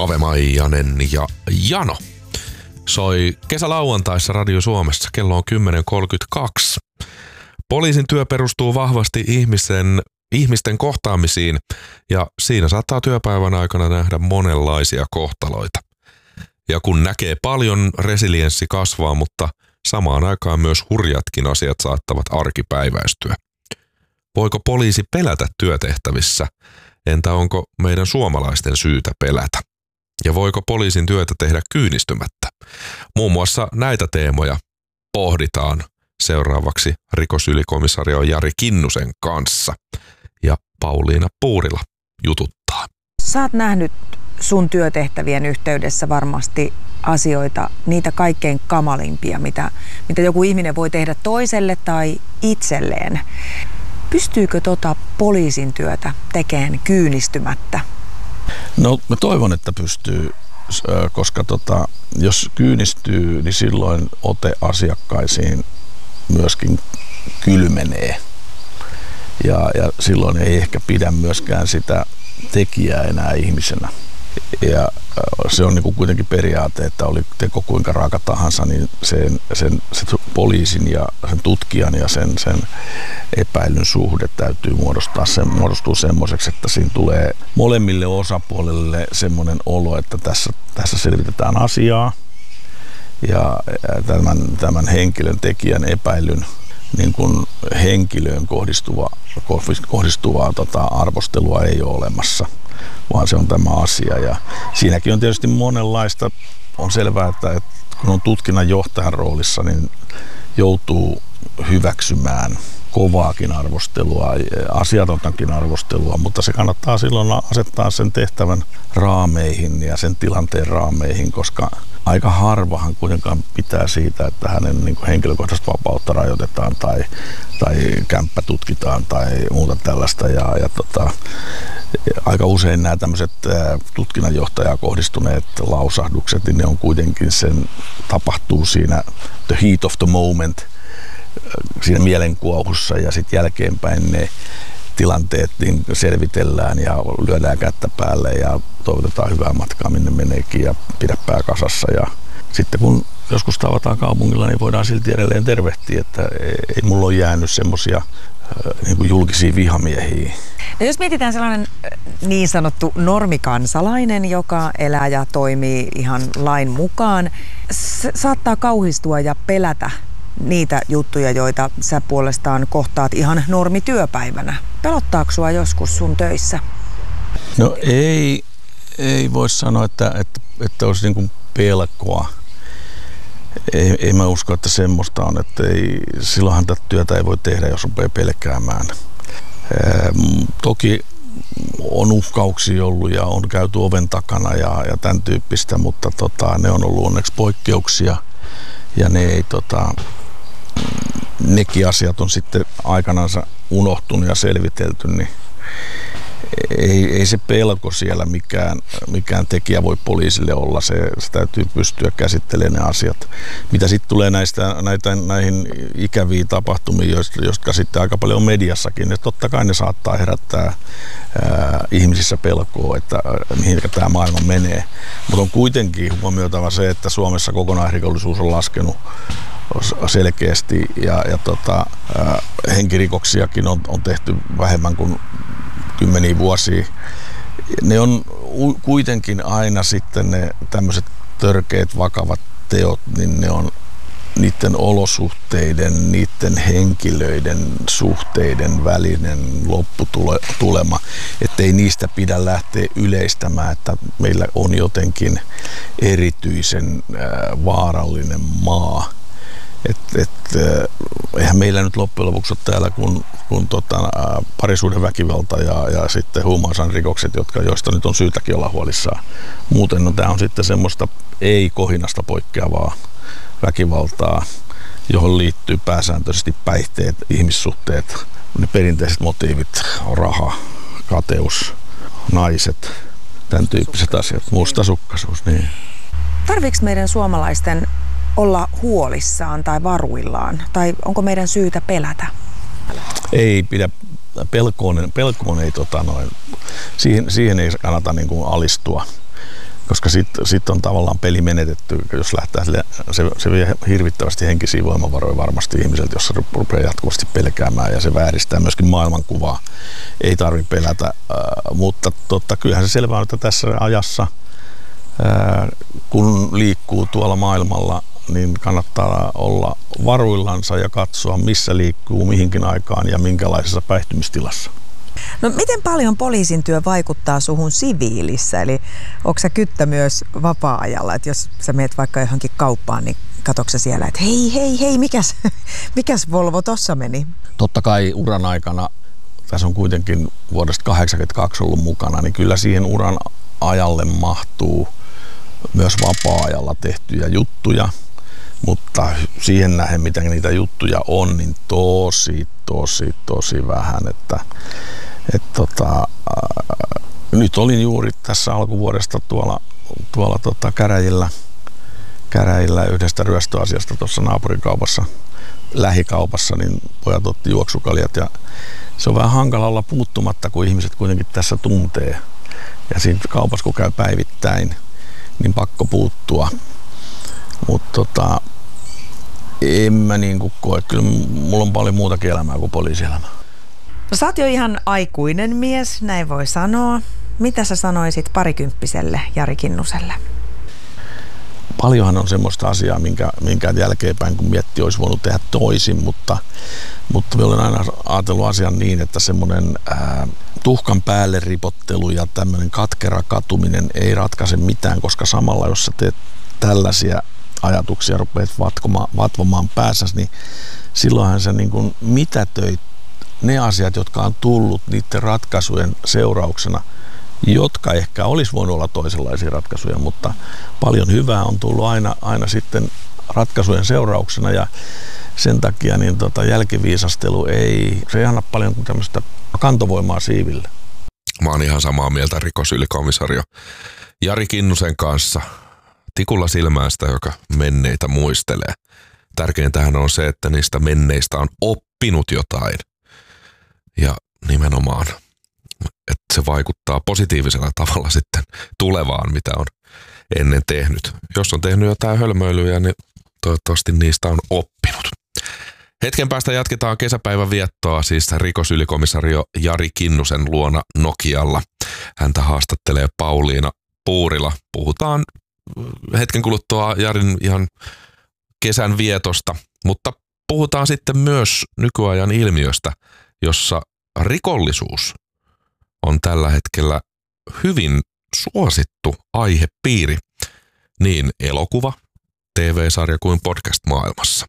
Pave Maijanen ja Jano. Soi kesälauantaissa Radio Suomessa, kello on 10.32. Poliisin työ perustuu vahvasti ihmisten kohtaamisiin ja siinä saattaa työpäivän aikana nähdä monenlaisia kohtaloita. Ja kun näkee paljon, resilienssi kasvaa, mutta samaan aikaan myös hurjatkin asiat saattavat arkipäiväistyä. Voiko poliisi pelätä työtehtävissä? Entä onko meidän suomalaisten syytä pelätä? Ja voiko poliisin työtä tehdä kyynistymättä? Muun muassa näitä teemoja pohditaan seuraavaksi rikosylikomisario Jari Kinnusen kanssa. Ja Pauliina Puurila jututtaa. Sä oot nähnyt sun työtehtävien yhteydessä varmasti asioita, niitä kaikkein kamalimpia, mitä joku ihminen voi tehdä toiselle tai itselleen. Pystyykö poliisin työtä tekemään kyynistymättä? No mä toivon, että pystyy, koska jos kyynistyy, niin silloin ote asiakkaisiin myöskin kylmenee. Ja silloin ei ehkä pidä myöskään sitä tekijää enää ihmisenä. Ja se on niin kuitenkin periaate, että oli teko kuinka raaka tahansa, niin sen poliisin ja sen tutkijan ja sen epäilyn suhde täytyy muodostua semmoiseksi, että siinä tulee molemmille osapuolille semmoinen olo, että tässä selvitetään asiaa ja tämän henkilön tekijän epäilyn niin kuin henkilöön kohdistuvaa arvostelua ei ole olemassa, vaan se on tämä asia. Ja siinäkin on tietysti monenlaista. On selvää, että kun on tutkinnan johtajan roolissa, niin joutuu hyväksymään kovaakin arvostelua, asiatontakin arvostelua, mutta se kannattaa silloin asettaa sen tehtävän raameihin ja sen tilanteen raameihin, koska aika harvahan kuitenkaan pitää siitä, että hänen niin kuin henkilökohtaista vapautta rajoitetaan tai kämppä tutkitaan tai muuta tällaista. Aika usein nämä tämmöiset tutkinnanjohtajaa kohdistuneet lausahdukset, niin ne on kuitenkin tapahtuu siinä the heat of the moment, siinä mielenkuohussa ja sitten jälkeenpäin ne tilanteet niin selvitellään ja lyödään kättä päälle ja toivotetaan hyvää matkaa minne meneekin ja pidä pää kasassa. Ja sitten kun joskus tavataan kaupungilla, niin voidaan silti edelleen tervehtiä, että ei mulla ole jäänyt semmoisia niin kuin julkisia vihamiehiä. No jos mietitään sellainen niin sanottu normikansalainen, joka elää ja toimii ihan lain mukaan, saattaa kauhistua ja pelätä niitä juttuja, joita sä puolestaan kohtaat ihan normityöpäivänä. Pelottaako sua joskus sun töissä? No ei voi sanoa, että olisi niin kuin pelkoa. Ei mä usko, että semmoista on, että silloinhan tätä työtä ei voi tehdä, jos rupeaa pelkäämään. Toki on uhkauksia ollut ja on käyty oven takana ja tämän tyyppistä, mutta ne on ollut onneksi poikkeuksia ja ne ei nekin asiat on sitten aikanaan unohtunut ja selvitelty, niin ei se pelko siellä mikään tekijä voi poliisille olla. Se täytyy pystyä käsittelemään ne asiat. Mitä sitten tulee näihin ikäviin tapahtumiin, jotka sitten aika paljon on mediassakin, niin totta kai ne saattaa herättää ihmisissä pelkoa, että mihin tämä maailma menee. Mutta on kuitenkin huomioitava se, että Suomessa kokonaisrikollisuus on laskenut selkeästi ja henkirikoksiakin on tehty vähemmän kuin kymmeniä vuosia. Ne on kuitenkin aina sitten ne tämmöiset törkeät vakavat teot, niin ne on niiden olosuhteiden, niiden henkilöiden suhteiden välinen lopputulema, ettei niistä pidä lähteä yleistämään, että meillä on jotenkin erityisen vaarallinen maa. Eihän meillä nyt loppujen lopuksi ole täällä kun parisuuden väkivalta ja sitten huumausainerikokset, joista nyt on syytäkin olla huolissaan. Muuten no, tämä on sitten semmoista ei-kohinasta poikkeavaa väkivaltaa, johon liittyy pääsääntöisesti päihteet, ihmissuhteet, ne perinteiset motiivit, raha, kateus, naiset, tämän tyyppiset asiat, mustasukkaisuus. Niin. Tarviiko meidän suomalaisten olla huolissaan tai varuillaan? Tai onko meidän syytä pelätä? Ei pidä. Pelkoon ei siihen ei kannata niin kuin alistua. koska sit on tavallaan peli menetetty, jos lähtee sille, se vie hirvittävästi henkisiä voimavaroja varmasti ihmiseltä, jos se rupeaa jatkuvasti pelkäämään ja se vääristää myöskin maailmankuvaa. Ei tarvitse pelätä, mutta kyllähän se selvää on, että tässä ajassa, kun liikkuu tuolla maailmalla, niin kannattaa olla varuillansa ja katsoa, missä liikkuu, mihinkin aikaan ja minkälaisessa päihtymistilassa. No miten paljon poliisin työ vaikuttaa suhun siviilissä? Eli onko sä kyttä myös vapaa-ajalla? Että jos sä meet vaikka johonkin kauppaan, niin katsotko siellä, että hei, mikäs Volvo tossa meni? Totta kai uran aikana, tässä on kuitenkin vuodesta 1982 ollut mukana, niin kyllä siihen uran ajalle mahtuu myös vapaa-ajalla tehtyjä juttuja. Mutta siihen nähden, mitä niitä juttuja on, niin tosi vähän. Nyt olin juuri tässä alkuvuodesta tuolla käräjillä yhdestä ryöstöasiasta tuossa naapurikaupassa, lähikaupassa, niin pojat otti juoksukaljat ja se on vähän hankala olla puuttumatta, kun ihmiset kuitenkin tässä tuntee. Ja siinä kaupassa, kun käy päivittäin, niin pakko puuttua. Mutta en mä koe. Kyllä mulla on paljon muutakin elämää kuin poliisielämää. No sä oot jo ihan aikuinen mies, näin voi sanoa. Mitä sä sanoisit parikymppiselle Jari Kinnuselle? Paljonhan on semmoista asiaa, minkä jälkeenpäin kun miettii, olisi voinut tehdä toisin, mutta mä olen aina ajatellut asian niin, että semmoinen tuhkan päälle ripottelu ja tämmöinen katkera katuminen ei ratkaise mitään, koska samalla jos sä teet tällaisia ajatuksia rupeat vatvomaan päässäsi, niin silloinhan sä mitätöit ne asiat, jotka on tullut niiden ratkaisujen seurauksena, jotka ehkä olisi voinut olla toisenlaisia ratkaisuja, mutta paljon hyvää on tullut aina sitten ratkaisujen seurauksena ja sen takia niin jälkiviisastelu ei anna paljon kuin tämmöistä kantovoimaa siiville. Mä oon ihan samaa mieltä rikosylikomissaario Jari Kinnusen kanssa. Tikulla silmään sitä, joka menneitä muistelee. Tärkeintähän on se, että niistä menneistä on oppinut jotain. Ja nimenomaan, että se vaikuttaa positiivisella tavalla sitten tulevaan, mitä on ennen tehnyt. Jos on tehnyt jotain hölmöilyjä, niin toivottavasti niistä on oppinut. Hetken päästä jatketaan kesäpäivän viettoa, siis rikosylikomissaario Jari Kinnusen luona Nokialla. Häntä haastattelee Pauliina Puurila. Puhutaan hetken kuluttua Jarin ihan kesän vietosta, mutta puhutaan sitten myös nykyajan ilmiöstä, jossa rikollisuus on tällä hetkellä hyvin suosittu aihepiiri niin elokuva, TV-sarja kuin podcast-maailmassa.